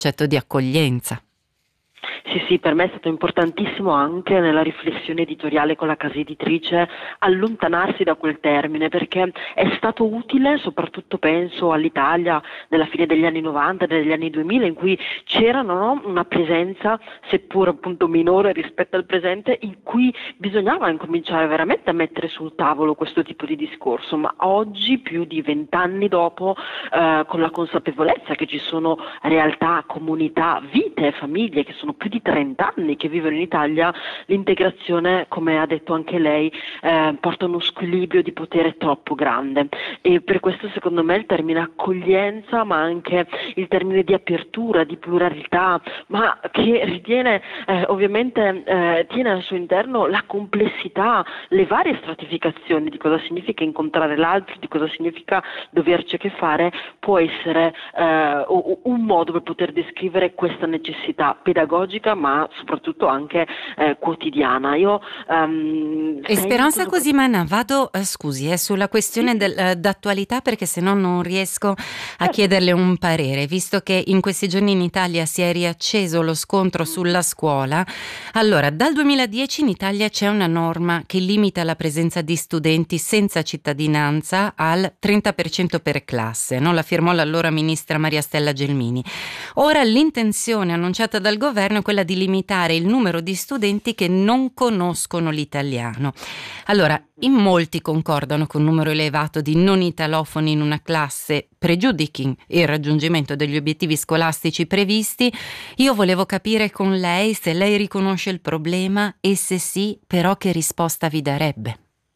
concetto di accoglienza. Sì, sì, per me è stato importantissimo anche nella riflessione editoriale con la casa editrice allontanarsi da quel termine, perché è stato utile, soprattutto penso all'Italia della fine degli anni 90, degli anni 2000, in cui c'era, no, una presenza, seppur appunto minore rispetto al presente, in cui bisognava incominciare veramente a mettere sul tavolo questo tipo di discorso, ma oggi, più di 20 anni dopo, con la consapevolezza che ci sono realtà, comunità, vite, famiglie che sono più di 30 anni che vivono in Italia, l'integrazione, come ha detto anche lei, porta uno squilibrio di potere troppo grande, e per questo secondo me il termine accoglienza, ma anche il termine di apertura, di pluralità, ma che ritiene ovviamente tiene al suo interno la complessità, le varie stratificazioni di cosa significa incontrare l'altro, di cosa significa doverci a che fare, può essere un modo per poter descrivere questa necessità pedagogica, ma soprattutto anche quotidiana. Io sento Speranza quello. Cosimana, vado, scusi, sulla Sì, questione sì, d'attualità, perché se no non riesco a certo. chiederle un parere, visto che in questi giorni in Italia si è riacceso lo scontro Mm. sulla scuola. Allora, dal 2010 in Italia c'è una norma che limita la presenza di studenti senza cittadinanza al 30% per classe, no? La firmò l'allora ministra Maria Stella Gelmini. Ora l'intenzione annunciata dal governo è quella di limitare il numero di studenti che non conoscono l'italiano. Allora, in molti concordano con un numero elevato di non italofoni in una classe pregiudichi il raggiungimento degli obiettivi scolastici previsti. Io volevo capire con lei se lei riconosce il problema e se sì, però che risposta vi darebbe.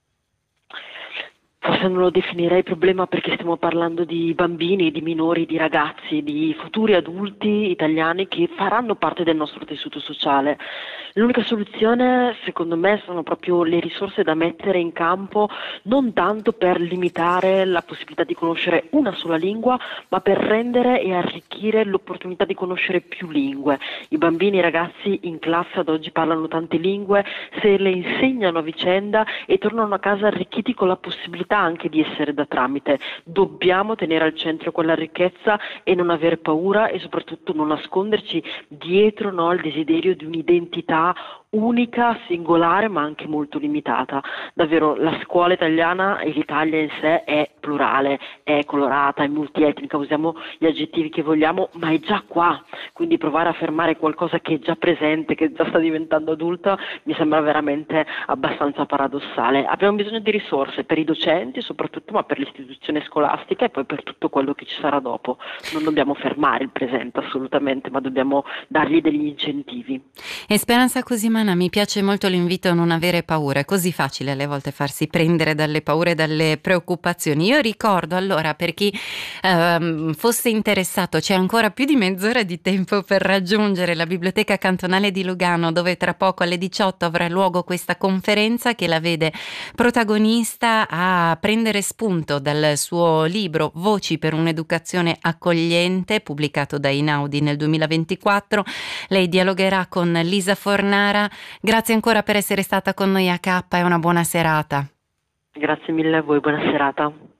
Forse non lo definirei problema, perché stiamo parlando di bambini, di minori, di ragazzi, di futuri adulti italiani che faranno parte del nostro tessuto sociale. L'unica soluzione, secondo me, sono proprio le risorse da mettere in campo, non tanto per limitare la possibilità di conoscere una sola lingua, ma per rendere e arricchire l'opportunità di conoscere più lingue. I bambini e i ragazzi in classe ad oggi parlano tante lingue, se le insegnano a vicenda e tornano a casa arricchiti con la possibilità anche di essere da tramite. Dobbiamo tenere al centro quella ricchezza e non avere paura, e soprattutto non nasconderci dietro, no, al desiderio di un'identità unica, singolare, ma anche molto limitata. Davvero la scuola italiana e l'Italia in sé è plurale, è colorata, è multietnica, usiamo gli aggettivi che vogliamo, ma è già qua. Quindi provare a fermare qualcosa che è già presente, che già sta diventando adulta, mi sembra veramente abbastanza paradossale. Abbiamo bisogno di risorse per i docenti soprattutto, ma per l'istituzione scolastica e poi per tutto quello che ci sarà dopo. Non dobbiamo fermare il presente assolutamente, ma dobbiamo dargli degli incentivi. E Speranza Cosimana, mi piace molto l'invito a non avere paura, è così facile alle volte farsi prendere dalle paure e dalle preoccupazioni. Io ricordo allora, per chi fosse interessato, c'è ancora più di mezz'ora di tempo per raggiungere la Biblioteca Cantonale di Lugano, dove tra poco alle 18 avrà luogo questa conferenza che la vede protagonista a prendere spunto dal suo libro Voci per un'educazione accogliente, pubblicato da Einaudi nel 2024. Lei dialogherà con Lisa Fornara. Grazie ancora per essere stata con noi a K e una buona serata. Grazie mille a voi, buona serata.